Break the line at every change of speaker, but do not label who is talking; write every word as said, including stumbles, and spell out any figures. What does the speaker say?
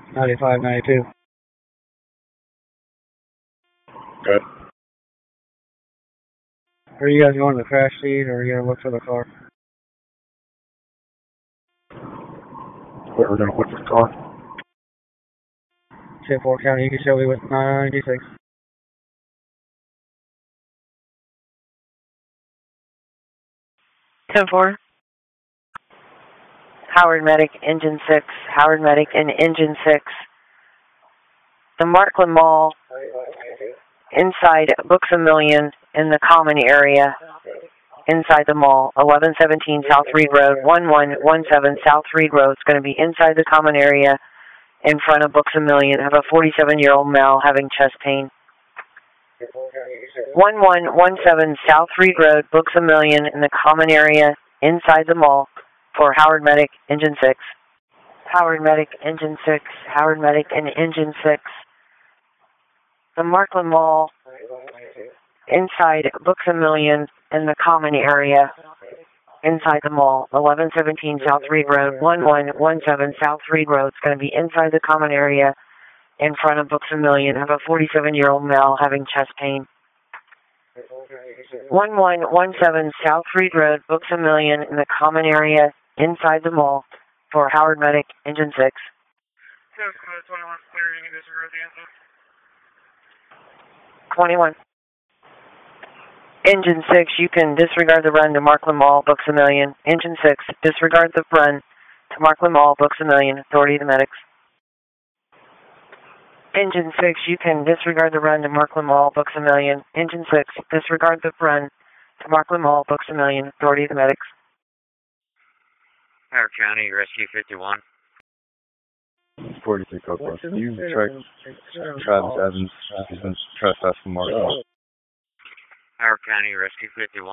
ninety-five, ninety-two.
Good.
Are you guys going to the crash scene, or are you going to look for the car?
We're going to look for the car.
ten four County, you can show me with nine ninety-six.
ten four. Howard Medic, Engine six. Howard Medic and Engine six. The Markland Mall, inside Books A Million, in the common area, inside the mall, eleven seventeen South Reed Road, one one one seven South Reed Road. It's going to be inside the common area, in front of Books A Million. Have a forty-seven-year-old male having chest pain. one one one seven South Reed Road, Books A Million, in the common area, inside the mall, for Howard Medic, Engine six. Howard Medic, Engine six. Howard Medic and Engine six. The Markland Mall, inside Books A Million, in the common area, inside the mall, eleven seventeen South Reed Road, one one one seven South Reed Road. It's going to be inside the common area, in front of Books A Million. Have a forty-seven-year-old male having chest pain. one one one seven South Reed Road, Books A Million, in the common area, inside the mall, for Howard Medic, Engine six. twenty-one. Engine six, you can disregard the run to Markland Mall, Books A Million. Engine six, disregard the run to Markland Mall, Books A Million. Authority of the medics. Engine six, you can disregard the run to Markland Mall, Books A Million. Engine six, disregard the run to Markland Mall, Books A Million. Authority of the medics.
Howard County, Rescue fifty-one.
forty-six Oakland. You track Travis Evans. He's been trespassing Markland.
Howard County, Rescue fifty-one.